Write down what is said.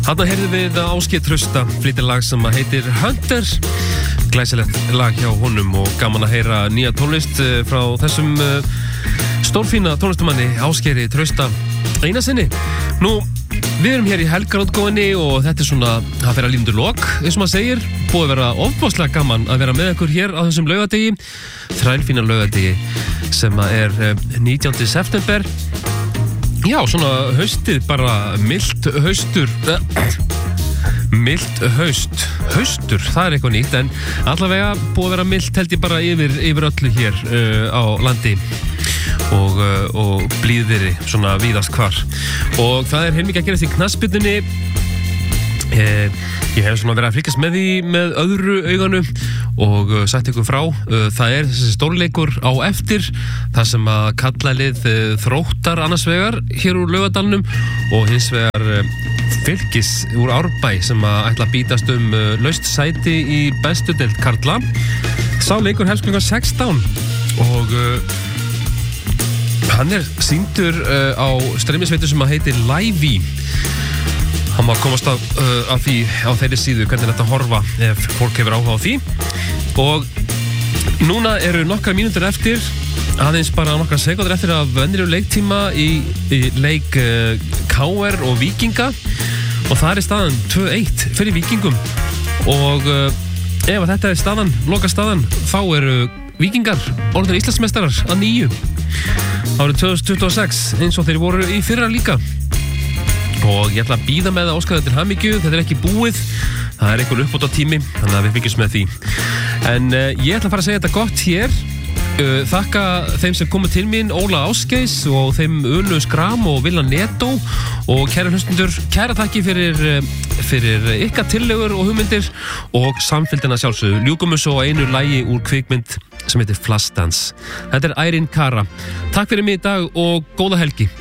Þarna heyrðum við Ásgeir Trausta flytja lag sem heitir Hunter. Glæsilegt lag hjá honum og gaman að heyra nýja tónlist frá þessum stórfína tónlistamanni Ásgeiri Trausta eina sinni. Nú, við erum hér í helgarútgáfunni og þetta svona, það fer að líða undir lok, eins og maður segir. Búið að vera ofboðslega gaman að vera með ykkur hér á þessum laugadegi, þrælfína laugadegi sem er 19. september. Já, svona haustið, bara milt haustur. Milt haustur, það er eitthvað nýtt, en allavega búið að vera milt held ég bara yfir öllu hér á landi og blíðviðri svona víðast hvar. Og það er heilmikið að gerast í knattspyrnunni. Ég hef svona verið að fylgjast með því með öðru auganu og sagt ykkur frá. Það er þessi stórleikur á eftir, það sem að kallalið Þróttar annars vegar hér úr Laugardalnum og hins vegar Fylkis úr Árbæ sem að ætla að bítast laust sæti í bestu deild karla. Sá leikur hefst klukkan 16 og hann er sýndur á streymisveitu sem að heitir Live. Hann má komast að því á þeirri síðu hvernig þetta horfa ef fólk hefur áhuga á því. Og núna eru nokkrar mínútur eftir, aðeins bara nokkrar sekúndur eftir af venjulegum leiktíma í leik KR og Víkinga og það er staðan 2-1 fyrir Víkingum og ef þetta er staðan, loka staðan, þá eru Víkingar orðnir Íslandsmeistarar að nýju árið 2026 eins og þeir voru í fyrra líka. Og ég ætla að bíða með að óska þetta til hamingju, þetta er ekki búið, það er einhver uppbót á tími, þannig að við fylgjumst með því. En ég ætla að fara að segja þetta gott hér, þakka þeim sem komu til mín, Óla Ásgeis og þeim Unu Skram og Villa Netto og kæra hlustundur, kæra þakki fyrir ykkar tillögur og hugmyndir og samfylgdina sjálfsögðu. Ljúkum við svo einu lagi úr kvikmynd sem heitir Flashdance. Þetta er Irene Cara. Takk fyrir mig í dag og góða helgi.